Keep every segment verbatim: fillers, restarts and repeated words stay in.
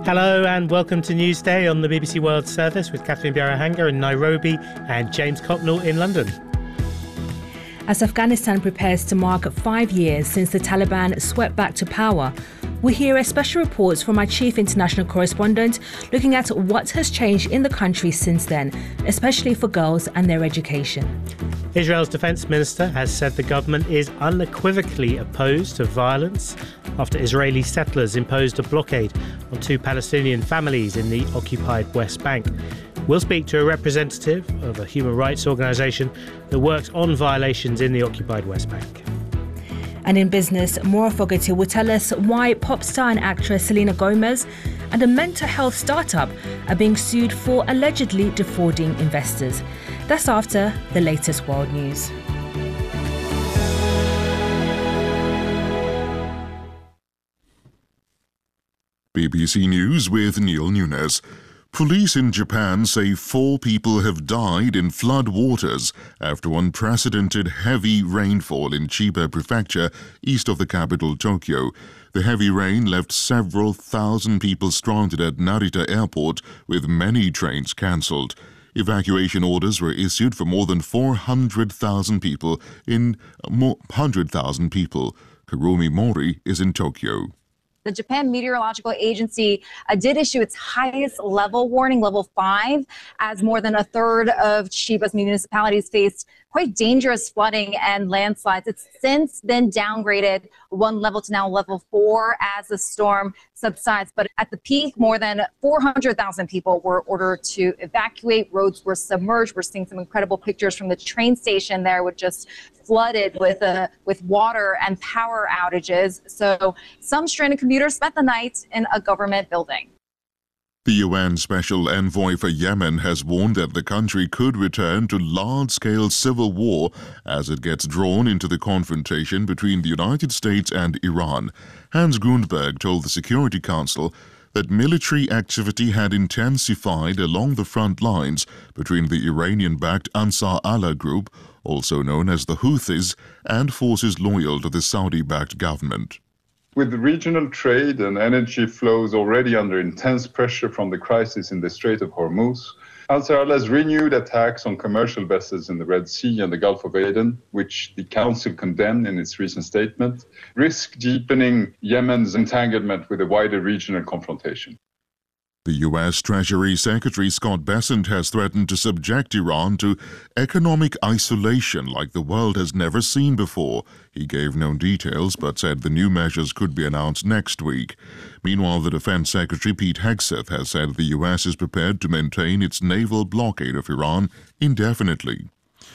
Hello and welcome to Newsday on the B B C World Service with Catherine Bjarahanga in Nairobi and James Cocknell in London. As Afghanistan prepares to mark five years since the Taliban swept back to power, we hear a special report from our chief international correspondent looking at what has changed in the country since then, especially for girls and their education. Israel's defence minister has said the government is unequivocally opposed to violence after Israeli settlers imposed a blockade on two Palestinian families in the occupied West Bank. We'll speak to a representative of a human rights organisation that works on violations in the occupied West Bank. And in business, Maura Fogarty will tell us why pop star and actress Selena Gomez and a mental health startup are being sued for allegedly defrauding investors. That's after the latest world news. B B C News with Neil Nunes. Police in Japan say four people have died in flood waters after unprecedented heavy rainfall in Chiba Prefecture, east of the capital Tokyo. The heavy rain left several thousand people stranded at Narita Airport, with many trains cancelled. Evacuation orders were issued for more than four hundred thousand people in one hundred thousand people. Kurumi Mori is in Tokyo. The Japan Meteorological Agency uh, did issue its highest level warning, level five, as more than a third of Chiba's municipalities faced quite dangerous flooding and landslides. It's since been downgraded one level to now level four as the storm subsides. But at the peak, more than four hundred thousand people were ordered to evacuate. Roads were submerged. We're seeing some incredible pictures from the train station there, which just flooded with uh, with water and power outages. So some stranded commuters spent the night in a government building. The U N Special Envoy for Yemen has warned that the country could return to large-scale civil war as it gets drawn into the confrontation between the United States and Iran. Hans Grundberg told the Security Council that military activity had intensified along the front lines between the Iranian-backed Ansar Allah group, also known as the Houthis, and forces loyal to the Saudi-backed government. With regional trade and energy flows already under intense pressure from the crisis in the Strait of Hormuz, Ansar Allah's renewed attacks on commercial vessels in the Red Sea and the Gulf of Aden, which the Council condemned in its recent statement, risk deepening Yemen's entanglement with a wider regional confrontation. The U S Treasury Secretary Scott Bessent has threatened to subject Iran to economic isolation like the world has never seen before. He gave no details but said the new measures could be announced next week. Meanwhile, the Defense Secretary Pete Hegseth has said the U S is prepared to maintain its naval blockade of Iran indefinitely.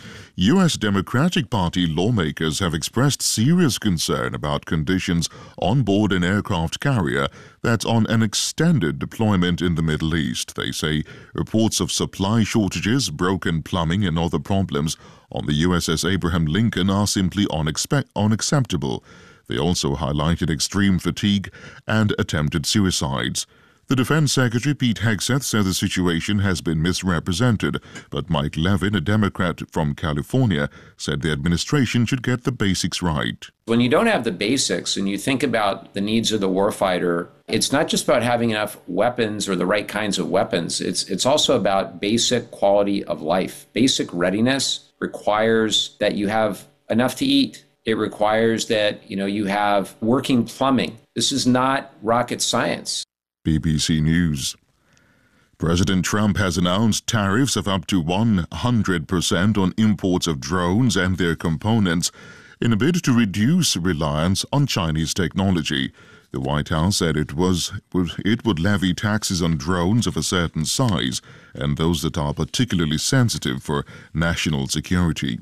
U S Democratic Party lawmakers have expressed serious concern about conditions on board an aircraft carrier that's on an extended deployment in the Middle East. They say reports of supply shortages, broken plumbing and other problems on the U S S Abraham Lincoln are simply unexpe- unacceptable. They also highlighted extreme fatigue and attempted suicides. The Defense Secretary Pete Hegseth said the situation has been misrepresented, but Mike Levin, a Democrat from California, said the administration should get the basics right. When you don't have the basics and you think about the needs of the warfighter, it's not just about having enough weapons or the right kinds of weapons. It's, it's also about basic quality of life. Basic readiness requires that you have enough to eat. It requires that, you know, you have working plumbing. This is not rocket science. B B C News. President Trump has announced tariffs of up to one hundred percent on imports of drones and their components in a bid to reduce reliance on Chinese technology. The White House said it was it would levy taxes on drones of a certain size and those that are particularly sensitive for national security.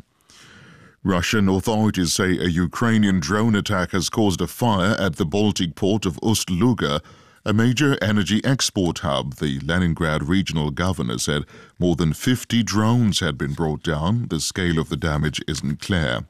Russian authorities say a Ukrainian drone attack has caused a fire at the Baltic port of Ust-Luga, a major energy export hub. The Leningrad regional governor said more than fifty drones had been brought down. The scale of the damage isn't clear.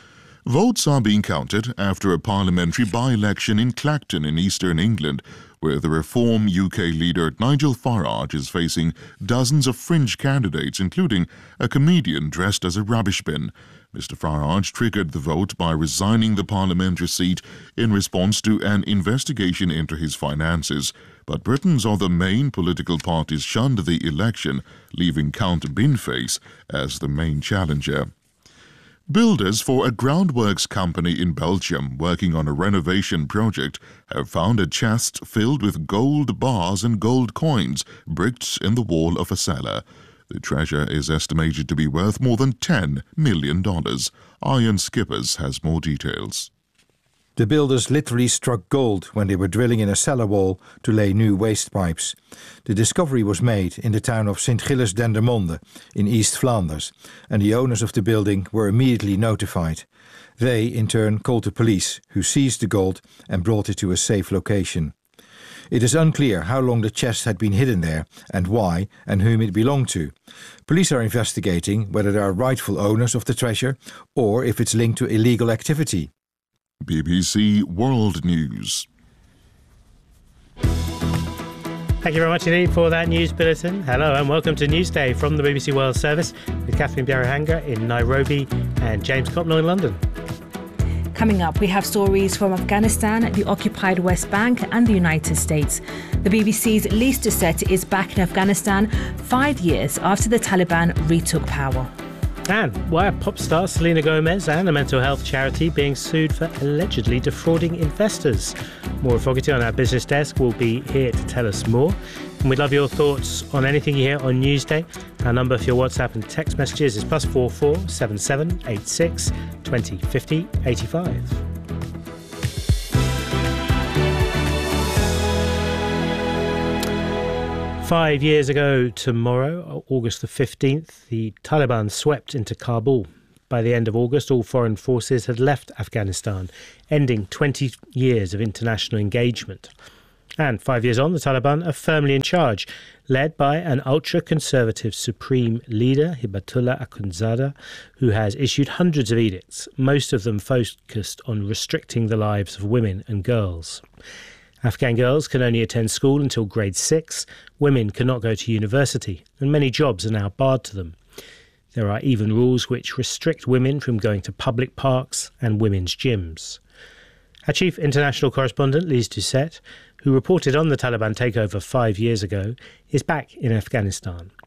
Votes are being counted after a parliamentary by-election in Clacton in eastern England, where the Reform U K leader Nigel Farage is facing dozens of fringe candidates, including a comedian dressed as a rubbish bin. Mister Farage triggered the vote by resigning the parliamentary seat in response to an investigation into his finances. but Britain's other main political parties shunned the election, leaving Count Binface as the main challenger. Builders for a groundworks company in Belgium working on a renovation project have found a chest filled with gold bars and gold coins bricked in the wall of a cellar. The treasure is estimated to be worth more than ten million dollars. Ian Skippers has more details. The builders literally struck gold when they were drilling in a cellar wall to lay new waste pipes. The discovery was made in the town of Sint Gilles Dendermonde in East Flanders, and the owners of the building were immediately notified. They, in turn, called the police, who seized the gold and brought it to a safe location. It is unclear how long the chest had been hidden there and why and whom it belonged to. Police are investigating whether there are rightful owners of the treasure or if it's linked to illegal activity. B B C World News. Thank you very much indeed for that news bulletin. Hello and welcome to Newsday from the B B C World Service with Catherine Bjerrehanger in Nairobi and James Copnell in London. Coming up, we have stories from Afghanistan, the occupied West Bank and the United States. The B B C's Lise Doucet is back in Afghanistan five years after the Taliban retook power. And why are pop star Selena Gomez and a mental health charity being sued for allegedly defrauding investors? Maura Fogarty on our business desk will be here to tell us more. And we'd love your thoughts on anything you hear on Newsday. Our number for your WhatsApp and text messages is plus four four seven seven eight six twenty fifty eighty five. Five years ago tomorrow, August the fifteenth, the Taliban swept into Kabul. By the end of August, all foreign forces had left Afghanistan, ending twenty years of international engagement. And five years on, the Taliban are firmly in charge, led by an ultra-conservative supreme leader, Hibatullah Akhundzada, who has issued hundreds of edicts, most of them focused on restricting the lives of women and girls. Afghan girls can only attend school until grade six, women cannot go to university, and many jobs are now barred to them. There are even rules which restrict women from going to public parks and women's gyms. Our chief international correspondent, Lise Doucet, who reported on the Taliban takeover five years ago, is back in Afghanistan.